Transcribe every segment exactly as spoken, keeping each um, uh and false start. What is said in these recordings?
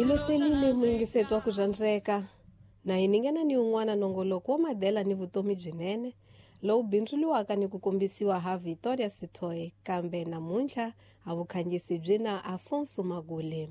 Iloselile muingiseto wa kuzhandzeka na hiningana ni un'wana nongoloko wa madela ni vutomi byinene lowu bindzuliwaka ni ku kombisiwa ha Victoria Sithole, kambe namuntlha a vukhangisi byi na Afonso Magule.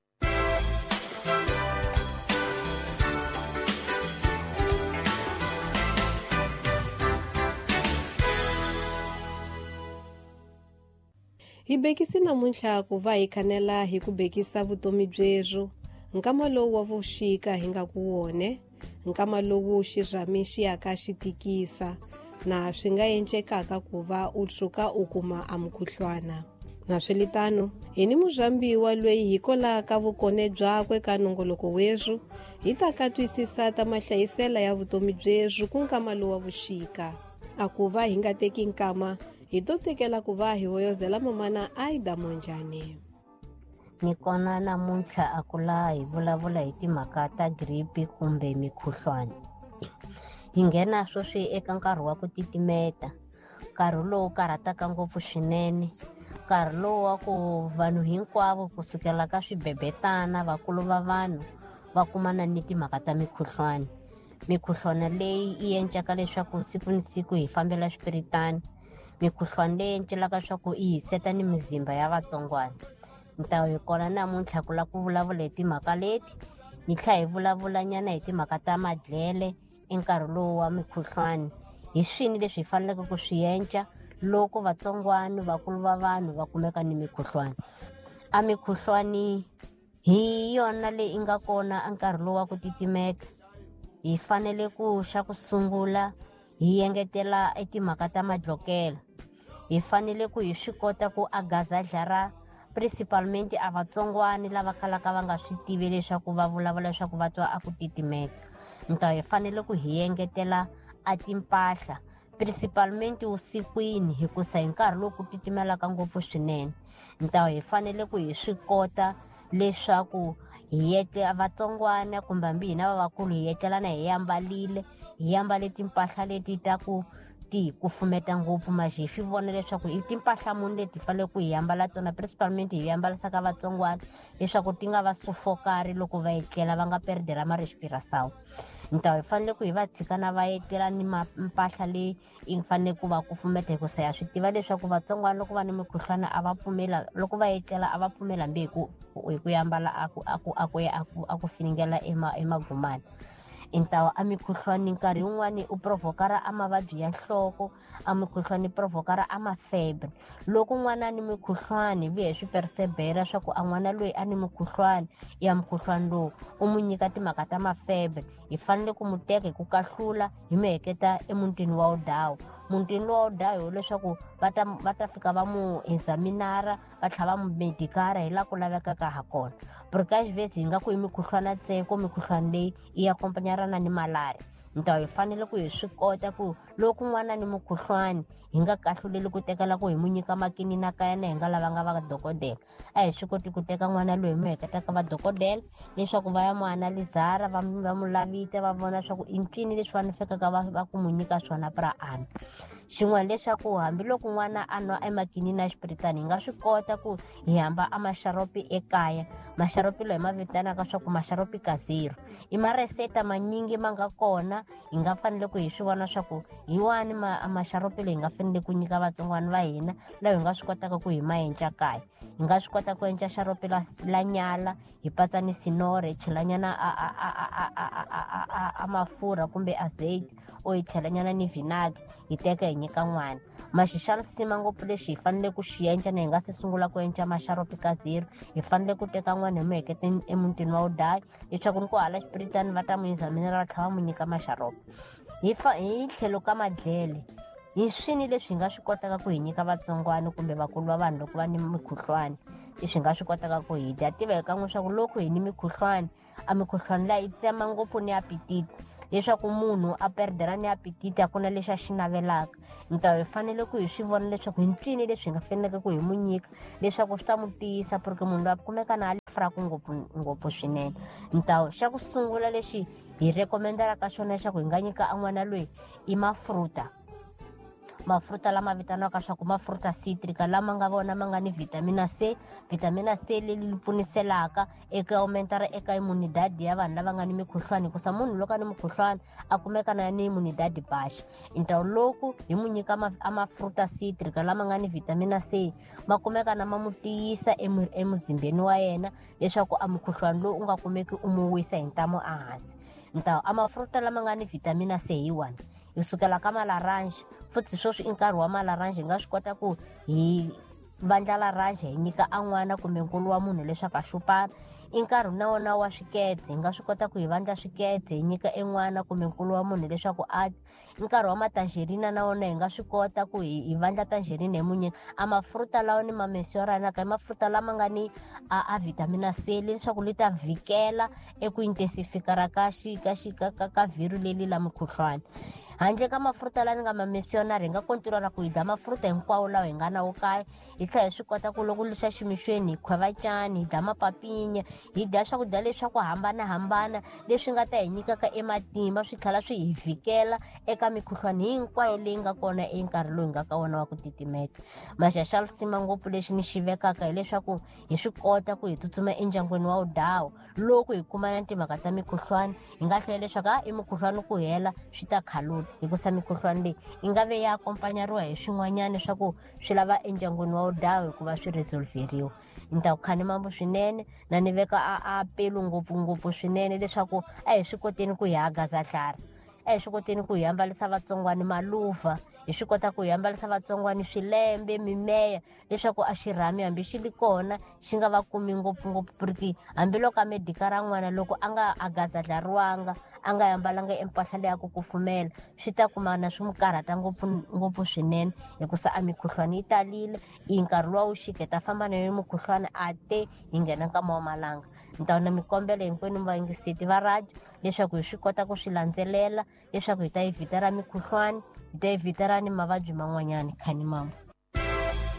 Hi bekisi namuntlha ku va hi khanela hi ku bekisa vutomi byeru nkama lowu wa vuxika hi nga ku wone, nkama lowu xirhami xi yaka xi tikisa na swi nga encekaka ku va u tshuka u kuma amukhuhlwana. Na swelitano hi ni muzambiwa lweyi hi kolaka vukone byakwe ka nongoloko weru hi ta ka twisisa ta mahlayisela ya vutomi byeru ku nkama lowu wa vuxika. A ku va hi nga teki nkama hi to tekela ku va hi hoyozela mamana Aida Monjane. Ni kona namuntlha a kula hi vulavula hi timhaka ta gripi kumbe mikhuhlwana. Hi nghena sweswi eka nkarhi wa ku titimeta, nkarhi lowu karhataka ngopfu swinene, nkarhi lowu wa ku vanhu hinkwavo kusukela ka swibebetana vakulu va vanhu va kumana ni timhaka ta mikhuhlwana. Mikhuhlwana leyi yi endlaka leswaku siku ni siku hi fambela xipiritani, mikhuhlwana leyi endlaka leswaku yi hi seta ni mizimba ya vatsongwana. Ntawu hi kona namuntlha ku la ku vulavula hi timhaka leti, ni tlha hi vulavula nyana hi timhaka ta madlele enkarhi lowu wa mikhuhlwana. Hi swini leswi hi faneleke ku swi endla loko vatsongwana vakulu va vanhu va kumeka ni mikhuhlwana. A mikhuhlwani hi yona leyi nga kona enkarhi lowu wa ku titimeta. Hi fanele ku xa ku sungula hi yengetela e timhaka ta madlokela. Hi fanele ku hi swi kota ku agazadla ra principalmente a vatsongwana lava kalaka va nga swi tivi leswaku va vulavula leswaku va twa a ku titimeta. Ntawu hi fanele ku hi yengetela a timpahla principalmente usikwini hikusa hi nkarhi lowu ku titimelaka ngopfu swinene. Ntawu hi fanele ku hi swi kota leswaku hi yetla vatsongwana kumbe hambi hina lavakulu hi yetlelana hi yambalile, hi yambale timpahla leti ta ku ti kufumeta ngopfu maji hi swi vona leswaku i timpahla muni leti fanele ku hi yambala tona principalmente hi yambalisaka vatsongwana leswaku ti nga va sufokari loko va etlela va nga perdela marespira sawo. Ntawu hi fanele ku hi va tshika na va etlela ni mpahla leyi yi fanele ku va kufumeta hikusa ya swi tiva leswaku vatsongwana loko va ni mikhuhlwana a va pfumela loko va etlela a va pfumela hambi hi ku hi ku yambala a ku a ku a ku a ku a ku finingela emagumani. Ntawu a mikhuhlwani nkarhi wun'wani u provokara a mavabyi ya nhloko, a mikhuhlwani provokara a mafebre. Loko n'wana ni mikhuhlwani vi hi swi persebela swa ku a n'wana loyi a ni mikhuhlwani ya mukhuhlwani lowu u mu nyika timhaka ta mafebre, hi fanele ku mu teka hi ku kahlula hi mu heketa emutini wa udawu. Mutini lowa udawu leswaku va ta va ta fika va mu examinara va tlhela va mu medikara hi la ku lavekaka ha kona. Porque vesi hi nga ku hi mikhuhlwana tseko mikhuhlwana leyi i ya kompanyarana ni malaria. Ntawu hi fanele ku hi swi kota ku loko n'wana ni mukhuhlwani hi nga kahluleli ku tekela ku hi mu nyika makinina kaya na hi nga lavanga va dokodela. A hi swi koti ku teka n'wana loyi hi mu heketaka va dokodela leswaku va ya mu analizara va va mu lavita va vona swa ku i ncini leswi fanelekaka va va ku mu nyika swona pra ana. Xin'wana leswaku hambiloko n'wana a nwa emakinini ya xipiritani hi nga swi kota ku hi hamba a maxaropi ekaya. Maxaropi lawa hi ma vitanaka swa ku maxaropi kasiro i mareseta manyingi ma nga kona hi nga fanele ku hi swi vona swa ku hi wani maxaropi leyi hi nga fanele ku nyika vatsongwana va hina laha hi nga swi kotaka ku hi ma endla kaya. Hi nga swi kota ku endla xaropi la la nyala hi patsa ni sinore hi chelanyana a a a a a a a mafurha kumbe azeti o hi chelanyana ni vinagre hi teka hi nyika n'wana. Maxixanisima ngopfu lexi hi fanele ku xi endla na hi nga se sungula ku endla maxaropi kasiro hi fanele ku teka n'wana hi mu heketa emutini wa udayi leswaku ni ku hala xipiritani va ta mu examinera va tlhela va mu nyika maxaropi. Hi fa hi tlhelo ka madlele hi swini leswi hi nga swi kotaka ku hi nyika vatsongwana kumbe vakulu va vanhu loko va ni mikhuhlwani leswi hi nga swi kotaka ku hi dya tiva eka n'wi swa ku loko hi ni mikhuhlwani a mikhuhlwani laha yi tsema ngopfu ni apetite leswaku munhu a perdela ni apetite a ku na lexi a xi navelaka. Ntawu hi fanele ku hi swi vona leswaku hi ncini leswi hi nga faneleke ku hi mu nyika leswaku swi ta mu tiyisa porque munhu loyi a kumeka na halifraku ngopfu ngopfu swinene. Ntawu xa ku sungula lexi hi recommend-aka xona leswaku hi nga nyika a n'wana loyi i mafruta. mafruta lama vitaniwaka swa ku mafruta citrica lama nga vona ma nga ni vitamina C. Vitamina C leyi pfuniselaka eka aumentara eka immunidad ya vanhu lava nga ni mikhuhlwani hikusa munhu loko a ni mukhuhlwani a kumeka na ni immunidad basha. Intawu loko hi mu nyika amafruta citrica lama nga ni vitamina C ma kumeka na ma mu tiyisa emuzimbeni wa yena leswaku a mukhuhlwani lowu u nga kumeki u mu wisa hi ntamo ehansi. Ntawu amafruta lama nga ni vitamina C hi one hi sukela ka malaranji, futhi sweswi i nkarhi wa malaranji hi nga swi kota ku hi vandla laranja hi nyika an'wana kumbe nkulu wa munhu leswaku a xupana. I nkarhi na wona wa swikete hi nga swi kota ku hi vandla swikete hi nyika en'wana kumbe nkulu wa munhu leswaku a dya. I nkarhi wa matangerina na wona hi nga swi kota ku hi hi vandla tangerina hi mu nyika. Amafruta lawa ni ma mentionaka i mafruta lama nga ni a, a vitamina C leswaku li ta vhikela eku intensifika ka xi ka xi ka ka vhiri leli la mukhuhlwani. Handle ka mafruta la ni nga ma mentionar hi nga kontirela ku hi dya mafruta hinkwawo lawa hi nga na wo kaya. Hi tlhela hi swi kota ku loko lixa ximixweni hi khweva cani, hi dya mapapinya, hi dya swakudya leswi ku hambanahambana leswi nga ta hi nyikaka ematimba swi tlhela swi hi vhikela eka mikhuhlwani hinkwayo leyi nga kona enkarhi lowu hi nga ka wona wa ku titimeta. Maxaxalisima ngopfu lexi ni xi vekaka hileswaku hi swi kota ku hi tsutsuma endyangwini wa udhawu loko hi kuma na timhaka ta mikhuhlwani hi nga hlaya leswaku a i mukhuhlwani ku hela swi ta khaluta hikusa mikhuhlwani leyi yi nga ve ya akompanyariwa hi swin'wanyana leswaku swi lava endyangwini wa udhawu hikuva swi resolveriwa. Ni ta ku khani mambo swinene na ni veka a apelu ngopfungopfu swinene leswaku a hi swi koteni ku hi hagaza nhlari, a hi swi koteni ku hi ambarisa vatsongwani maluva, hi swi kota ku hi ambarisa vatsongwani swilembe, mimeya leswaku a xirhami hambi xi li kona xi nga va kumi ngopfungopfu puriki hambiloko a medika ra n'wana loko a nga agazadlariwanga a nga ambalanga empahla leya ku kufumela swi ta kuma na swi mu karhata ngopfu ngopfu swinene hikusa a mikhuhlwani yi talile. I nkarhi luwa wu xiketa famba na mukhuhlwani a te hi nghena nkama wa malanga. Ni ta na mikombelo hinkwenu vayingiseti va radio leswaku hi swi kota ku swi landzelela leswaku hi ta yi vhita ra mikhuhlwani hi ta yi vhita ra ni mavabyi man'wanyana khani mama.